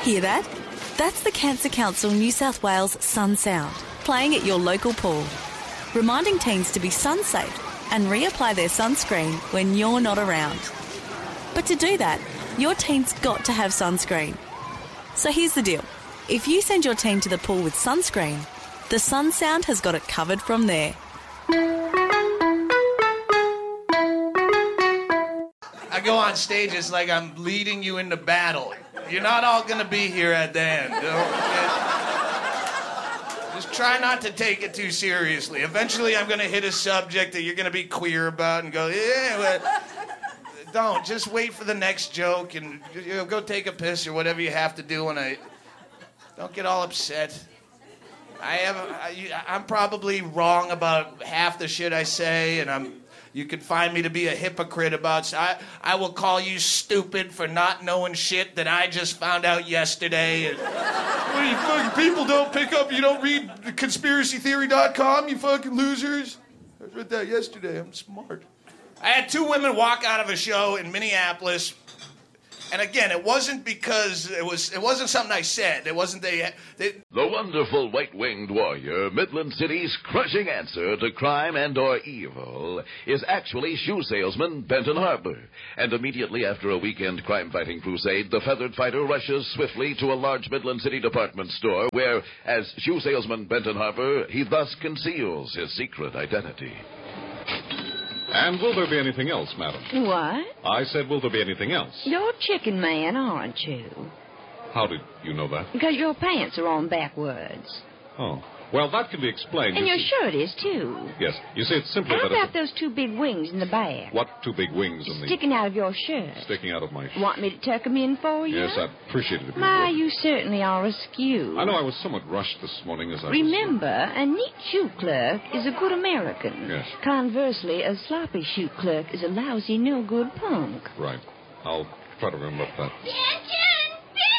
Hear that? That's the Cancer Council New South Wales Sun Sound, playing at your local pool, reminding teens to be sun safe and reapply their sunscreen when you're not around. But to do that, your teen's got to have sunscreen. So here's the deal. If you send your teen to the pool with sunscreen, the Sun Sound has got it covered from there. I go on stage, it's like I'm leading you into battle. You're not all going to be here at the end. Just try not to take it too seriously. Eventually, I'm going to hit a subject that you're going to be queer about and go, yeah, well, don't. Just wait for the next joke and go take a piss or whatever you have to do. Don't get all upset. I'm probably wrong about half the shit I say, and you can find me to be a hypocrite about... I will call you stupid for not knowing shit that I just found out yesterday. And, what, you fucking people don't pick up, you don't read conspiracytheory.com, you fucking losers? I read that yesterday, I'm smart. I had 2 women walk out of a show in Minneapolis. And again, it wasn't because it wasn't something I said. It wasn't they. The wonderful white-winged warrior, Midland City's crushing answer to crime and or evil, is actually shoe salesman Benton Harbor. And immediately after a weekend crime-fighting crusade, the feathered fighter rushes swiftly to a large Midland City department store where, as shoe salesman Benton Harbor, he thus conceals his secret identity. And will there be anything else, madam? What? I said, will there be anything else? You're Chicken Man, aren't you? How did you know that? Because your pants are on backwards. Oh. Well, that can be explained. And your shirt is, too. Yes. You see, it's simply How that... about those 2 big wings in the back? What 2 big wings in the... Sticking out of your shirt. Sticking out of my shirt. Want me to tuck 'em in for you? Yes, I'd appreciate it if you My, would. you certainly are askew. I know I was somewhat rushed this morning as I Remember, a neat shoe clerk is a good American. Yes. Conversely, a sloppy shoe clerk is a lousy, no-good punk. Right. I'll try to remember that. Benton!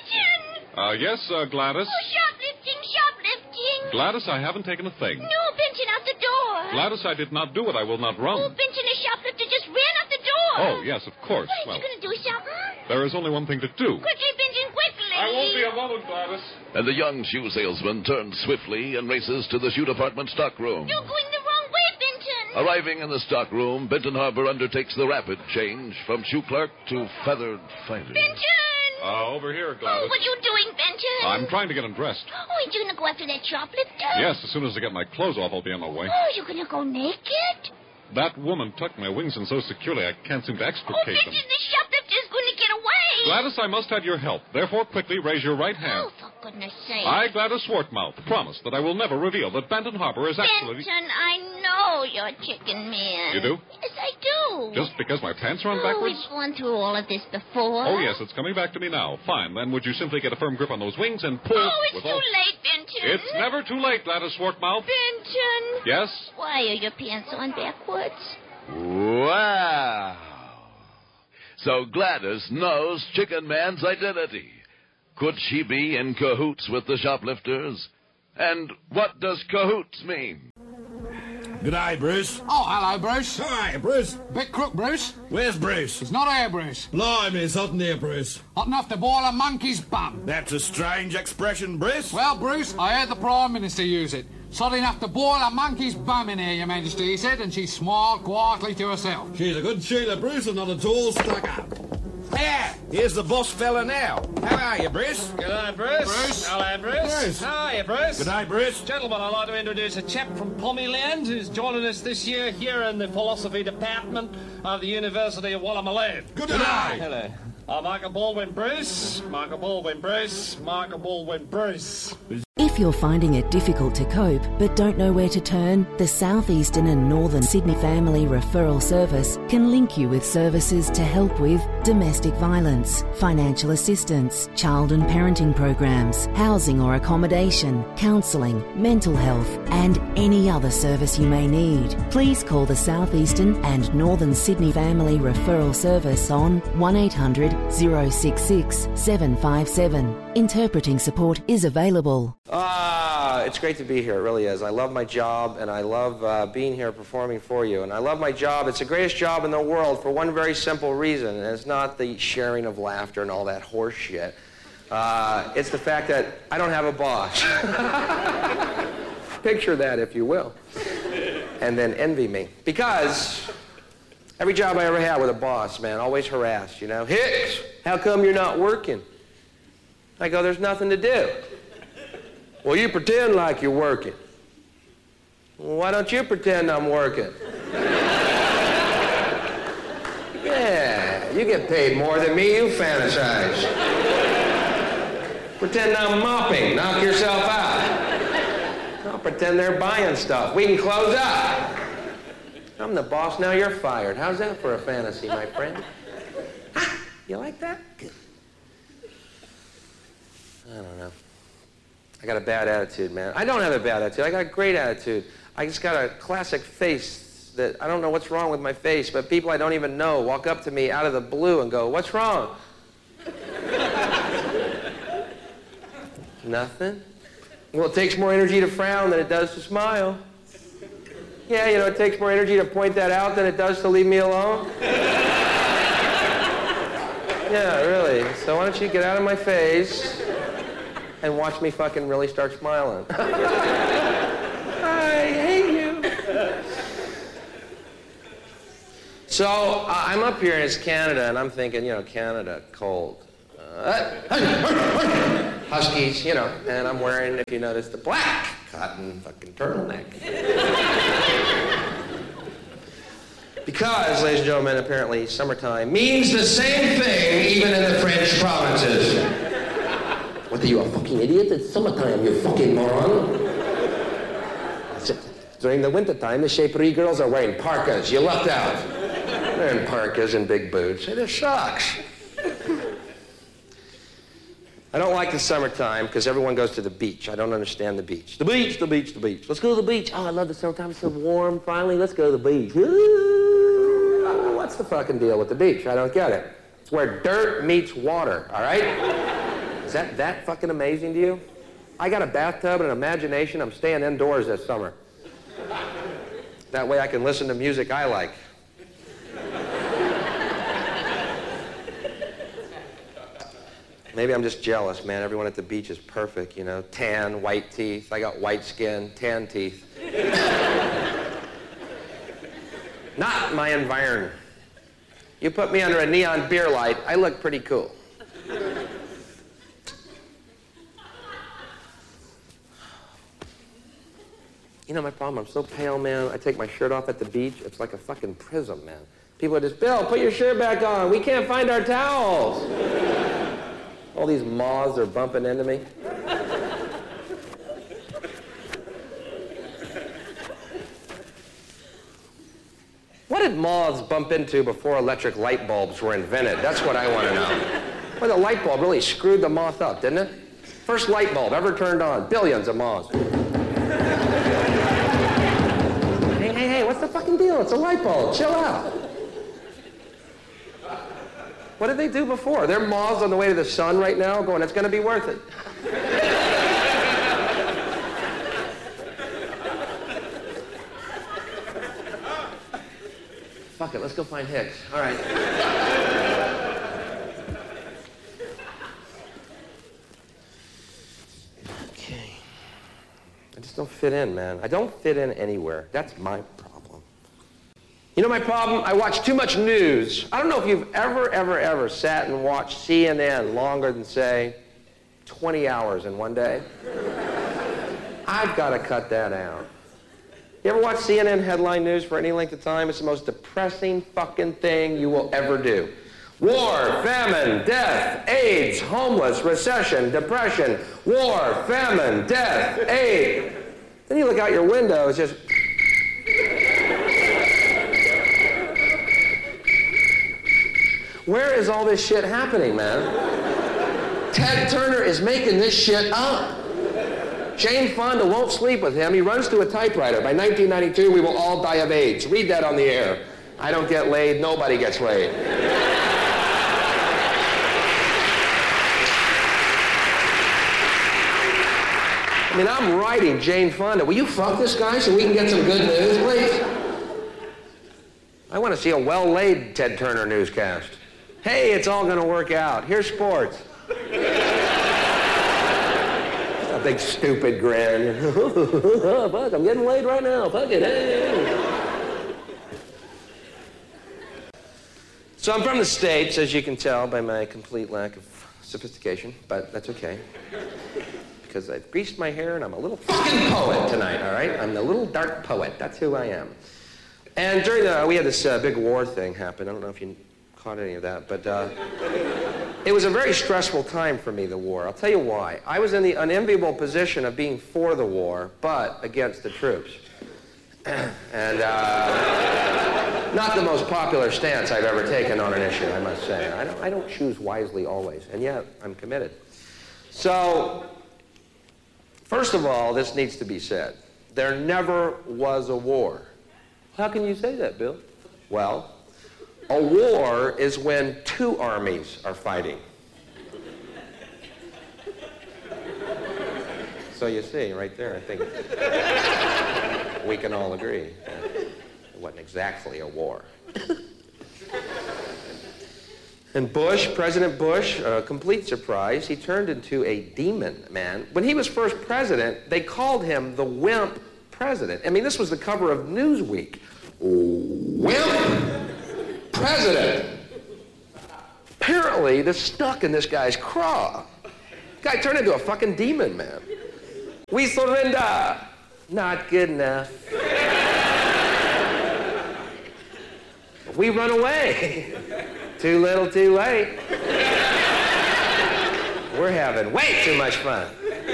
Yes, Gladys? Oh, shoplifting! Gladys, I haven't taken a thing. No, Benton, out the door. Gladys, I did not do it. I will not run. Oh, Benton, a shoplifter just ran out the door. Oh, yes, of course. What are you going to do, something? There is only one thing to do. Quickly, Benton, quickly. I won't be a moment, Gladys. And the young shoe salesman turns swiftly and races to the shoe department stockroom. You're going the wrong way, Benton. Arriving in the stockroom, Benton Harbor undertakes the rapid change from shoe clerk to feathered fighter. Benton! Over here, Gladys. Oh, what you doing, Benton? I'm trying to get undressed. Oh, ain't you going to go after that shoplifter? Yes, as soon as I get my clothes off, I'll be on my way. Oh, you going to go naked? That woman tucked my wings in so securely I can't seem to Oh, extricate Benton, them. the shoplifter's going to get away. Gladys, I must have your help. Therefore, quickly raise your right hand. Oh, for goodness sake. I, Gladys Swartmouth, promise that I will never reveal that Benton Harbor is actually... Benton, I know you're Chicken Man. You do? Yes, I do. Just because my pants are on Oh, backwards? we've gone through all of this before. Oh, yes, it's coming back to me now. Fine, then would you simply get a firm grip on those wings and pull... Oh, it's with too all... late, Benton. It's never too late, Gladys Swartmouth. Benton. Yes? Why are your pants on backwards? Wow. So Gladys knows Chicken Man's identity. Could she be in cahoots with the shoplifters? And what does cahoots mean? G'day, Bruce. Oh, hello, Bruce. Hi, Bruce. Bit crook, Bruce. Where's Bruce? It's not here, Bruce. Blimey, it's hot in here, Bruce. Hot enough to boil a monkey's bum. That's a strange expression, Bruce. Well, Bruce, I heard the Prime Minister use it. It's hot enough to boil a monkey's bum in here, Your Majesty, he said, and she smiled quietly to herself. She's a good Sheila, Bruce, and not at all stuck up. Yeah, here's the boss fella now. How are you, Bruce? G'day, Bruce. Bruce. Hello, Bruce. Bruce. How are you, Bruce? G'day, Bruce. Gentlemen, I'd like to introduce a chap from Pommyland who's joining us this year here in the philosophy department of the University of Woolloomooloo. G'day. Hello. Michael Baldwin Bruce. Michael Baldwin Bruce. Michael Baldwin Bruce. If you're finding it difficult to cope but don't know where to turn, the South Eastern and Northern Sydney Family Referral Service can link you with services to help with domestic violence, financial assistance, child and parenting programs, housing or accommodation, counselling, mental health and any other service you may need. Please call the South Eastern and Northern Sydney Family Referral Service on 1800 066 757. Interpreting support is available. It's great to be here. It really is. I love my job, and I love being here performing for you. And I love my job. It's the greatest job in the world for one very simple reason, and it's not the sharing of laughter and all that horse shit. It's the fact that I don't have a boss. Picture that, if you will. And then envy me. Because every job I ever had with a boss, man, always harassed, you know. Hicks, how come you're not working? I go, there's nothing to do. Well, you pretend like you're working. Well, why don't you pretend I'm working? Yeah, you get paid more than me, you fantasize. Pretend I'm mopping, knock yourself out. I'll pretend they're buying stuff. We can close up. I'm the boss, now you're fired. How's that for a fantasy, my friend? Ha! You like that? Good. I don't know. I got a bad attitude, man. I don't have a bad attitude. I got a great attitude. I just got a classic face that I don't know what's wrong with my face, but people I don't even know walk up to me out of the blue and go, what's wrong? Nothing. Well, it takes more energy to frown than it does to smile. Yeah, you know, it takes more energy to point that out than it does to leave me alone. Yeah, really. So why don't you get out of my face and watch me fucking really start smiling. I hate you. So I'm up here and it's Canada, and I'm thinking, you know, Canada, cold. Huskies, you know, and I'm wearing, if you notice, the black cotton fucking turtleneck. Because, ladies and gentlemen, apparently summertime means the same thing even in the French provinces. What, are you a fucking idiot? It's summertime, you fucking moron. During the wintertime, the Chez Paris girls are wearing parkas. You lucked out. They're in parkas and big boots. It sucks. I don't like the summertime because everyone goes to the beach. I don't understand the beach. The beach, the beach, the beach. Let's go to the beach. Oh, I love the summertime. It's so warm. Finally, let's go to the beach. Ooh, what's the fucking deal with the beach? I don't get it. It's where dirt meets water, all right? Is that fucking amazing to you? I got a bathtub and an imagination. I'm staying indoors this summer. That way I can listen to music I like. Maybe I'm just jealous, man. Everyone at the beach is perfect, you know. Tan, white teeth. I got white skin, tan teeth. Not my environment. You put me under a neon beer light, I look pretty cool. You know my problem? I'm so pale, man. I take my shirt off at the beach. It's like a fucking prism, man. People are just, Bill, put your shirt back on. We can't find our towels. All these moths are bumping into me. What did moths bump into before electric light bulbs were invented? That's what I want to know. Well, the light bulb really screwed the moth up, didn't it? First light bulb ever turned on. Billions of moths. Hey, what's the fucking deal? It's a light bulb. Chill out. What did they do before? They're moths on the way to the sun right now going, it's going to be worth it. Fuck it, let's go find Hicks. All right. Okay. I just don't fit in, man. I don't fit in anywhere. That's my problem. You know my problem? I watch too much news. I don't know if you've ever sat and watched CNN longer than, say, 20 hours in one day. I've got to cut that out. You ever watch CNN headline news for any length of time? It's the most depressing fucking thing you will ever do. War, famine, death, AIDS, homeless, recession, depression, war, famine, death, AIDS. Then you look out your window, it's just... Where is all this shit happening, man? Ted Turner is making this shit up. Jane Fonda won't sleep with him. He runs to a typewriter. By 1992, we will all die of AIDS. Read that on the air. I don't get laid. Nobody gets laid. I mean, I'm writing Jane Fonda. Will you fuck this guy so we can get some good news, please? I want to see a well-laid Ted Turner newscast. Hey, it's all going to work out. Here's sports. A big stupid grin. Fuck, I'm getting laid right now. Fuck it. Hey. So I'm from the States, as you can tell by my complete lack of sophistication, but that's okay. Because I've greased my hair and I'm a little fucking poet tonight, all right? I'm the little dark poet. That's who I am. And during we had this big war thing happen. I don't know if you caught any of that, but it was a very stressful time for me, the war. I'll tell you why. I was in the unenviable position of being for the war, but against the troops. And not the most popular stance I've ever taken on an issue, I must say. I don't choose wisely always, and yet I'm committed. So, first of all, this needs to be said. There never was a war. How can you say that, Bill? Well, a war is when two armies are fighting. So you see, right there, I think we can all agree that it wasn't exactly a war. And Bush, President Bush, a complete surprise, he turned into a demon, man. When he was first president, they called him the wimp president. I mean, this was the cover of Newsweek. Wimp president. Apparently, this stuck in this guy's craw. Guy turned into a fucking demon, man. We surrender. Not good enough. We run away. Too little, too late. We're having way too much fun.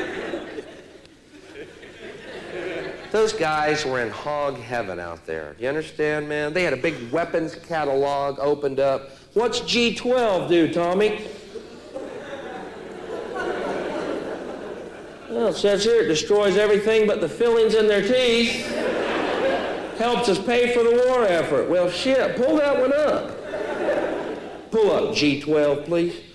Those guys were in hog heaven out there. You understand, man? They had a big weapons catalog opened up. What's G12 do, Tommy? Well, it says here it destroys everything but the fillings in their teeth. Helps us pay for the war effort. Well, shit, pull that one up. Pull up G12, please.